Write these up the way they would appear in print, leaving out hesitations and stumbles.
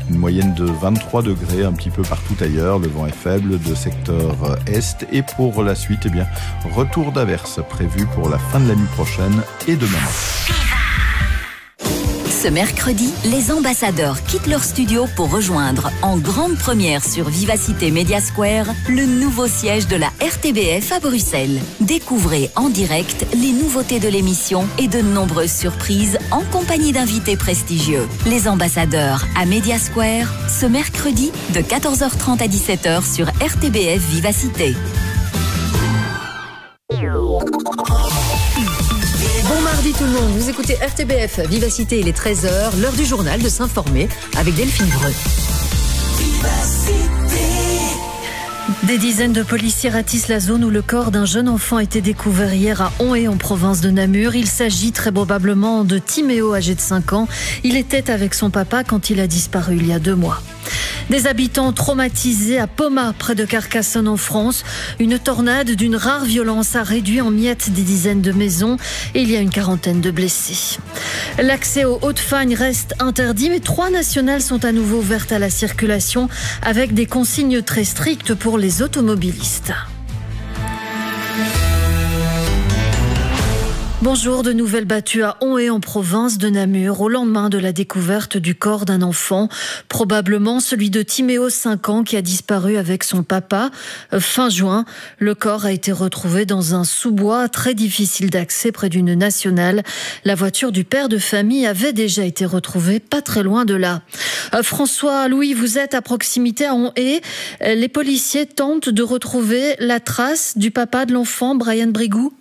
Une moyenne de 23 degrés un petit peu partout ailleurs. Le vent est faible de secteur est. Et pour la suite, retour d'averses prévu pour la fin de la nuit prochaine et demain. Ce mercredi, les ambassadeurs quittent leur studio pour rejoindre en grande première sur Vivacité Media Square le nouveau siège de la RTBF à Bruxelles. Découvrez en direct les nouveautés de l'émission et de nombreuses surprises en compagnie d'invités prestigieux. Les ambassadeurs à Media Square, ce mercredi de 14h30 à 17h sur RTBF Vivacité. Bon mardi tout le monde, vous écoutez RTBF Vivacité, il est 13h, l'heure du journal de s'informer avec Delphine Breu. Des dizaines de policiers ratissent la zone où le corps d'un jeune enfant a été découvert hier à Onhaye en province de Namur. Il s'agit très probablement de Timéo, âgé de 5 ans. Il était avec son papa quand il a disparu il y a 2 mois. Des habitants traumatisés à Poma, près de Carcassonne en France. Une tornade d'une rare violence a réduit en miettes des dizaines de maisons et il y a une quarantaine de blessés. L'accès aux Hauts-de-Fagne reste interdit, mais 3 nationales sont à nouveau ouvertes à la circulation avec des consignes très strictes pour les automobilistes. Bonjour, de nouvelles battues à Onhaye en province de Namur au lendemain de la découverte du corps d'un enfant, probablement celui de Timéo, 5 ans, qui a disparu avec son papa. Fin juin, le corps a été retrouvé dans un sous-bois très difficile d'accès près d'une nationale. La voiture du père de famille avait déjà été retrouvée pas très loin de là. François Louis, vous êtes à proximité à Onhaye. Les policiers tentent de retrouver la trace du papa de l'enfant, Brian Brigou.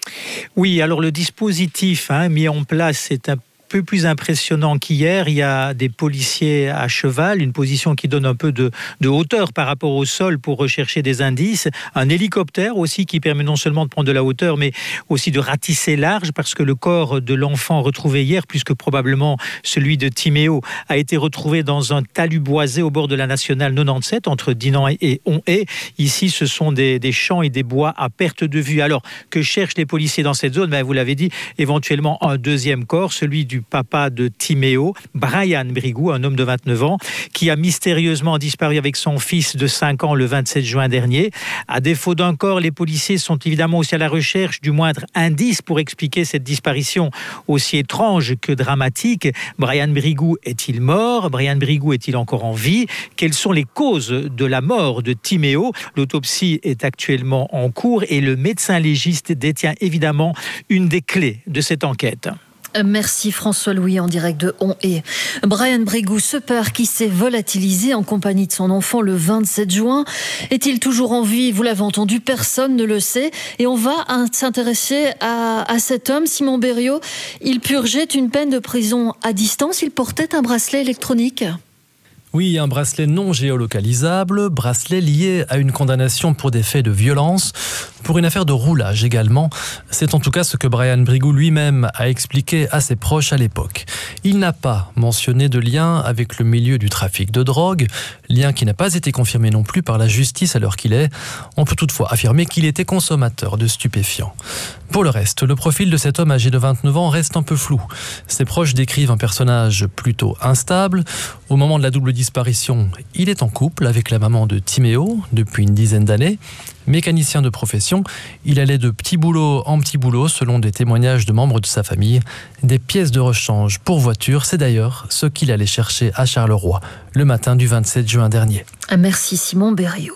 Oui, alors le dispositif mis en place est un peu plus impressionnant qu'hier. Il y a des policiers à cheval, une position qui donne un peu de hauteur par rapport au sol pour rechercher des indices. Un hélicoptère aussi qui permet non seulement de prendre de la hauteur, mais aussi de ratisser large, parce que le corps de l'enfant retrouvé hier, plus que probablement celui de Timéo, a été retrouvé dans un talus boisé au bord de la nationale 97, entre Dinan et Onhaye. Ici, ce sont des champs et des bois à perte de vue. Alors, que cherchent les policiers dans cette zone ? Vous l'avez dit, éventuellement un deuxième corps, celui du papa de Timéo, Brian Brigou, un homme de 29 ans, qui a mystérieusement disparu avec son fils de 5 ans le 27 juin dernier. À défaut d'un corps, les policiers sont évidemment aussi à la recherche du moindre indice pour expliquer cette disparition aussi étrange que dramatique. Brian Brigou est-il mort ? Brian Brigou est-il encore en vie ? Quelles sont les causes de la mort de Timéo ? L'autopsie est actuellement en cours et le médecin légiste détient évidemment une des clés de cette enquête. Merci François Louis en direct de Onhaye. Brian Brigou, ce père qui s'est volatilisé en compagnie de son enfant le 27 juin. Est-il toujours en vie ? Vous l'avez entendu, personne ne le sait. Et on va s'intéresser à cet homme, Simon Berriot. Il purgeait une peine de prison à distance. Il portait un bracelet électronique. Oui, un bracelet non géolocalisable, bracelet lié à une condamnation pour des faits de violence, pour une affaire de roulage également. C'est en tout cas ce que Brian Brigou lui-même a expliqué à ses proches à l'époque. Il n'a pas mentionné de lien avec le milieu du trafic de drogue, lien qui n'a pas été confirmé non plus par la justice à l'heure qu'il est. On peut toutefois affirmer qu'il était consommateur de stupéfiants. Pour le reste, le profil de cet homme âgé de 29 ans reste un peu flou. Ses proches décrivent un personnage plutôt instable. Au moment de la double disparition, il est en couple avec la maman de Timéo depuis une dizaine d'années. Mécanicien de profession, il allait de petit boulot en petit boulot selon des témoignages de membres de sa famille. Des pièces de rechange pour voiture, c'est d'ailleurs ce qu'il allait chercher à Charleroi le matin du 27 juin dernier. Merci Simon Berriot.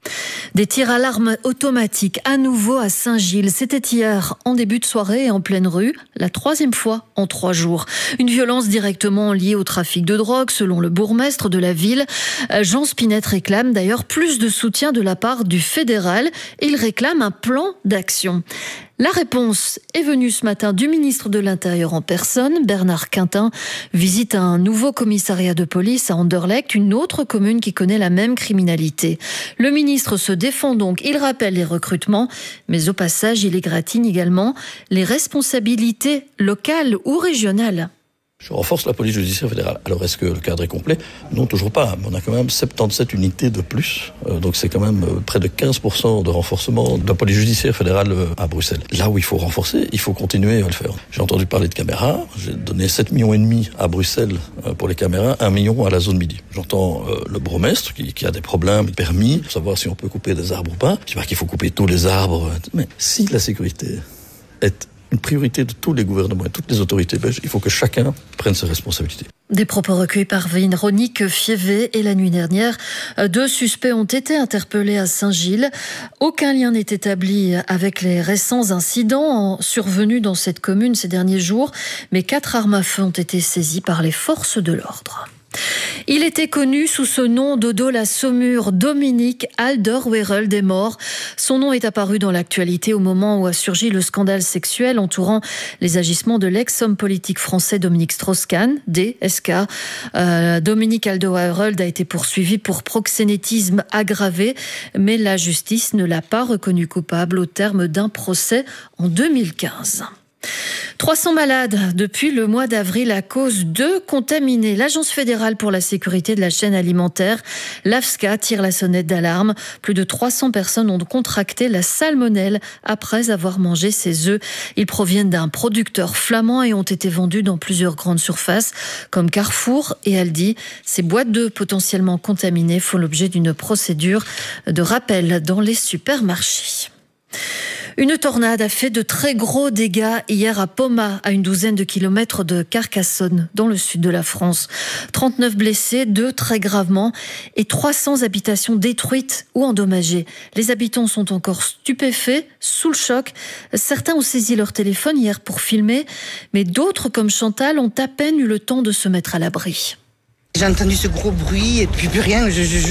Des tirs à l'arme automatique à nouveau à Saint-Gilles. C'était hier en début de soirée et en pleine rue, la 3e fois en 3 jours. Une violence directement liée au trafic de drogue, selon le bourgmestre de la ville. Jean Spinette réclame d'ailleurs plus de soutien de la part du fédéral et il réclame un plan d'action. La réponse est venue ce matin du ministre de l'Intérieur en personne. Bernard Quintin visite un nouveau commissariat de police à Anderlecht, une autre commune qui connaît la même criminalité. Le ministre se défend donc, il rappelle les recrutements, mais au passage, il égratigne également les responsabilités locales ou régionales. Je renforce la police judiciaire fédérale. Alors est-ce que le cadre est complet ? Non, toujours pas. On a quand même 77 unités de plus. Donc c'est quand même près de 15% de renforcement de la police judiciaire fédérale à Bruxelles. Là où il faut renforcer, il faut continuer à le faire. J'ai entendu parler de caméras. J'ai donné 7,5 millions à Bruxelles pour les caméras, 1 million à la zone midi. J'entends le bourgmestre qui a des problèmes de permis, pour savoir si on peut couper des arbres ou pas. Je dis pas qu'il faut couper tous les arbres. Mais si la sécurité est une priorité de tous les gouvernements et toutes les autorités belges, il faut que chacun prenne ses responsabilités. Des propos recueillis par Véronique Fievé. Et la nuit dernière, 2 suspects ont été interpellés à Saint-Gilles. Aucun lien n'est établi avec les récents incidents survenus dans cette commune ces derniers jours, mais 4 armes à feu ont été saisies par les forces de l'ordre. Il était connu sous ce nom d'Odo la Saumure. Dominique Alderweireld est mort. Son nom est apparu dans l'actualité au moment où a surgi le scandale sexuel entourant les agissements de l'ex-homme politique français Dominique Strauss-Kahn, DSK. Dominique Alderweireld a été poursuivi pour proxénétisme aggravé, mais la justice ne l'a pas reconnu coupable au terme d'un procès en 2015. 300 malades depuis le mois d'avril à cause de contaminés. L'Agence fédérale pour la sécurité de la chaîne alimentaire, l'AFSCA, tire la sonnette d'alarme. Plus de 300 personnes ont contracté la salmonelle après avoir mangé ces œufs. Ils proviennent d'un producteur flamand et ont été vendus dans plusieurs grandes surfaces comme Carrefour et Aldi. Ces boîtes d'œufs potentiellement contaminées font l'objet d'une procédure de rappel dans les supermarchés. Une tornade a fait de très gros dégâts hier à Pomma, à une douzaine de kilomètres de Carcassonne, dans le sud de la France. 39 blessés, 2 très gravement, et 300 habitations détruites ou endommagées. Les habitants sont encore stupéfaits, sous le choc. Certains ont saisi leur téléphone hier pour filmer, mais d'autres, comme Chantal, ont à peine eu le temps de se mettre à l'abri. J'ai entendu ce gros bruit et puis plus rien.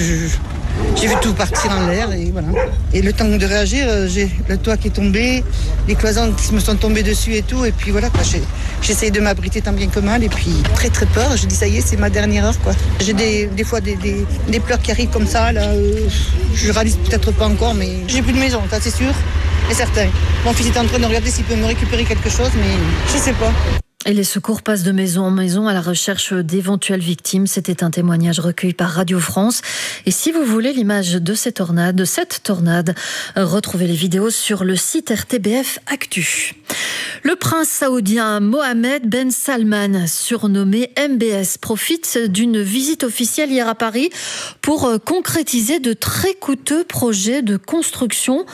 J'ai vu tout partir en l'air et voilà. Et le temps de réagir, j'ai le toit qui est tombé, les cloisons qui me sont tombées dessus et tout. Et puis voilà, quoi. J'essaye de m'abriter tant bien que mal et puis très très peur. Je dis ça y est, c'est ma dernière heure, quoi. J'ai des fois des pleurs qui arrivent comme ça. Là, je réalise peut-être pas encore, mais j'ai plus de maison, ça c'est sûr et certain. Mon fils est en train de regarder s'il peut me récupérer quelque chose, mais je sais pas. Et les secours passent de maison en maison à la recherche d'éventuelles victimes. C'était un témoignage recueilli par Radio France. Et si vous voulez l'image de cette tornade, retrouvez les vidéos sur le site RTBF Actu. Le prince saoudien Mohammed Ben Salman, surnommé MBS, profite d'une visite officielle hier à Paris pour concrétiser de très coûteux projets de construction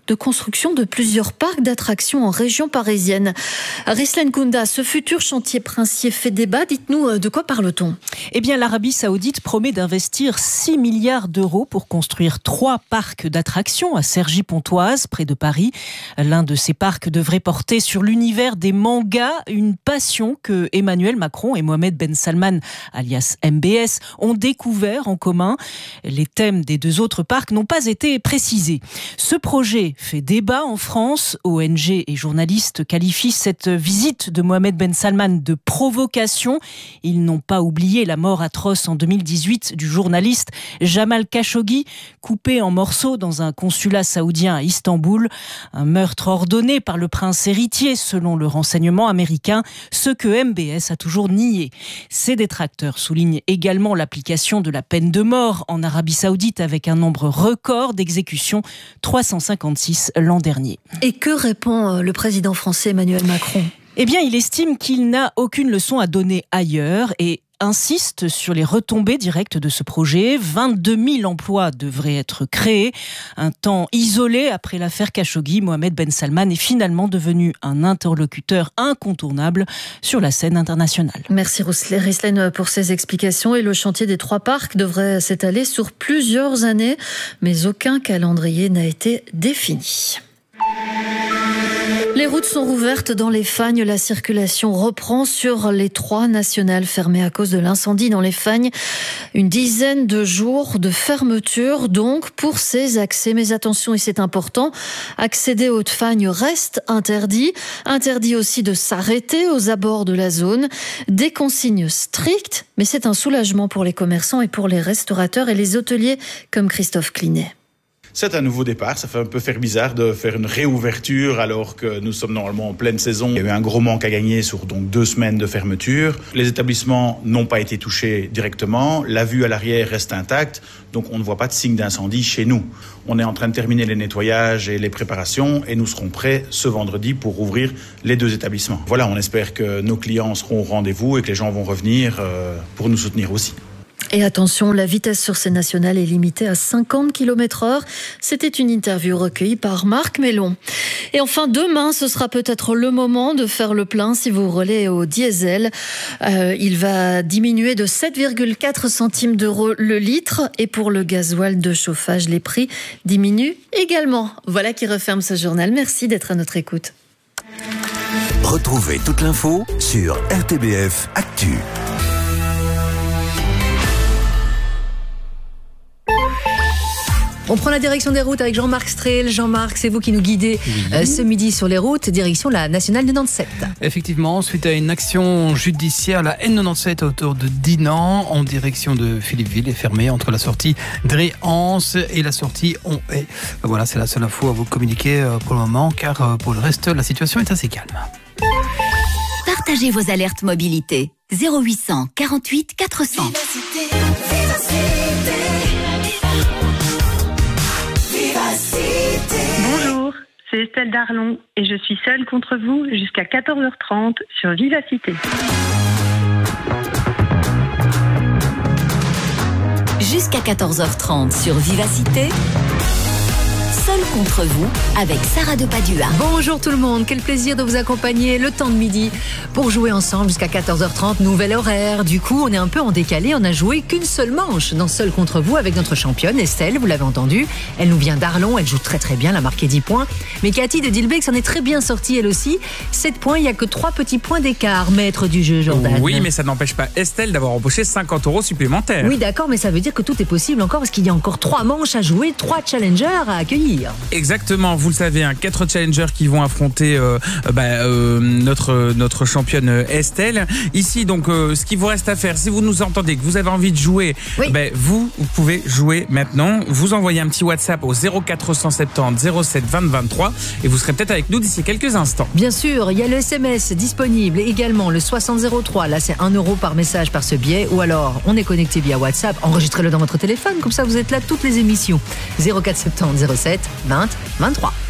de plusieurs parcs d'attractions en région parisienne. Rislen Kounda, ce futur chantier princier fait débat. Dites-nous, de quoi parle-t-on ? Eh bien, l'Arabie Saoudite promet d'investir 6 milliards d'euros pour construire 3 parcs d'attractions à Cergy-Pontoise, près de Paris. L'un de ces parcs devrait porter sur l'univers des mangas, une passion que Emmanuel Macron et Mohamed Ben Salman, alias MBS, ont découvert en commun. Les thèmes des 2 autres parcs n'ont pas été précisés. Ce projet fait débat en France. ONG et journalistes qualifient cette visite de Mohamed Ben Salman de provocation. Ils n'ont pas oublié la mort atroce en 2018 du journaliste Jamal Khashoggi, coupé en morceaux dans un consulat saoudien à Istanbul. Un meurtre ordonné par le prince héritier, selon le renseignement américain, ce que MBS a toujours nié. Ses détracteurs soulignent également l'application de la peine de mort en Arabie Saoudite avec un nombre record d'exécutions, 356 l'an dernier. Et que répond le président français Emmanuel Macron ? Eh bien, il estime qu'il n'a aucune leçon à donner ailleurs et insiste sur les retombées directes de ce projet. 22 000 emplois devraient être créés. Un temps isolé après l'affaire Khashoggi, Mohamed Ben Salman est finalement devenu un interlocuteur incontournable sur la scène internationale. Merci Rislen pour ces explications. Et le chantier des 3 parcs devrait s'étaler sur plusieurs années, mais aucun calendrier n'a été défini. Les routes sont rouvertes dans les Fagnes. La circulation reprend sur les 3 nationales fermées à cause de l'incendie dans les Fagnes. Une dizaine de jours de fermeture donc pour ces accès. Mais attention, et c'est important, accéder aux Hautes-Fagnes reste interdit. Interdit aussi de s'arrêter aux abords de la zone. Des consignes strictes, mais c'est un soulagement pour les commerçants et pour les restaurateurs et les hôteliers comme Christophe Clinet. C'est un nouveau départ, ça fait un peu faire bizarre de faire une réouverture alors que nous sommes normalement en pleine saison. Il y a eu un gros manque à gagner sur donc 2 semaines de fermeture. Les établissements n'ont pas été touchés directement, la vue à l'arrière reste intacte, donc on ne voit pas de signe d'incendie chez nous. On est en train de terminer les nettoyages et les préparations et nous serons prêts ce vendredi pour ouvrir les 2 établissements. Voilà, on espère que nos clients seront au rendez-vous et que les gens vont revenir pour nous soutenir aussi. Et attention, la vitesse sur ces nationales est limitée à 50 km/h. C'était une interview recueillie par Marc Mellon. Et enfin, demain, ce sera peut-être le moment de faire le plein si vous roulez au diesel. Il va diminuer de 7,4 centimes d'euros le litre. Et pour le gasoil de chauffage, les prix diminuent également. Voilà qui referme ce journal. Merci d'être à notre écoute. Retrouvez toute l'info sur RTBF Actu. On prend la direction des routes avec Jean-Marc Strehl. Jean-Marc, c'est vous qui nous guidez ce midi sur les routes, direction la nationale 97. Effectivement, suite à une action judiciaire, la N97 autour de Dinan, en direction de Philippeville, est fermée entre la sortie Dréhance et la sortie Onhaye. Voilà, c'est la seule info à vous communiquer pour le moment, car pour le reste, la situation est assez calme. Partagez vos alertes mobilité. 0800 48 400. Bonjour, c'est Estelle Darlon et je suis seule contre vous jusqu'à 14h30 sur Vivacité. Jusqu'à 14h30 sur Vivacité. Seul contre vous avec Sarah de Padua. Bonjour tout le monde, quel plaisir de vous accompagner le temps de midi pour jouer ensemble jusqu'à 14h30, nouvel horaire. Du coup, on est un peu en décalé, on a joué qu'une seule manche dans Seul contre vous avec notre championne Estelle, vous l'avez entendu. Elle nous vient d'Arlon, elle joue très très bien, elle a marqué 10 points. Mais Cathy de Dilbeek s'en est très bien sortie elle aussi. 7 points, il n'y a que 3 petits points d'écart, maître du jeu Jordan. Oui, mais ça n'empêche pas Estelle d'avoir empoché 50 € supplémentaires. Oui, d'accord, mais ça veut dire que tout est possible encore parce qu'il y a encore 3 manches à jouer, 3 challengers à accueillir. Exactement, vous le savez, 4 challengers qui vont affronter notre championne Estelle. Ici, donc, ce qu'il vous reste à faire, si vous nous entendez, que vous avez envie de jouer, vous pouvez jouer maintenant. Vous envoyez un petit WhatsApp au 0470 07 20 23 et vous serez peut-être avec nous d'ici quelques instants. Bien sûr, il y a le SMS disponible également, le 6003. Là, c'est 1 € par message par ce biais. Ou alors, on est connecté via WhatsApp. Enregistrez-le dans votre téléphone, comme ça vous êtes là toutes les émissions. 0470 07 20 23.